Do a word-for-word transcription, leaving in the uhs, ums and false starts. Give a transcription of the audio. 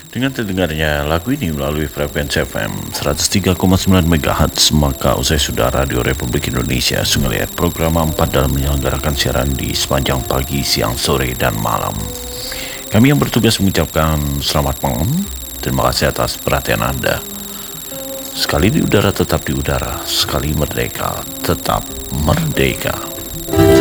Dengan terdengarnya lagu ini melalui frekuensi F M seratus tiga koma sembilan MHz, maka usai sudah Radio Republik Indonesia Sungai Liat program empat dalam menyelenggarakan siaran di sepanjang pagi, siang, sore, dan malam. Kami yang bertugas mengucapkan selamat malam. Terima kasih atas perhatian Anda. Sekali di udara tetap di udara, sekali merdeka tetap merdeka.